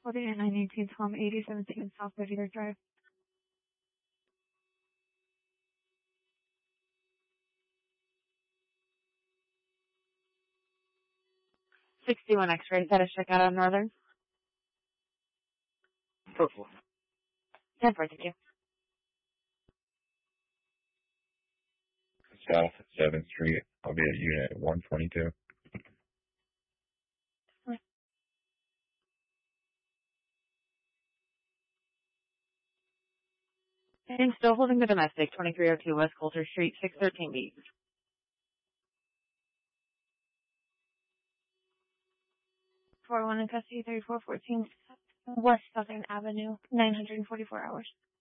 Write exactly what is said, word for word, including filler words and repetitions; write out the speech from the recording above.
forty-eight nine eighteen Tom, eighty seventeen South Whittier Drive. sixty-one X-ray, got a check out on Northern. Purple. ten four, thank you. South seventh Street. I'll be at unit one twenty-two. And still holding the domestic, twenty-three oh two West Coulter Street, six thirteen B. four one in custody, thirty-four fourteen West Southern Avenue, nine hundred forty-four hours.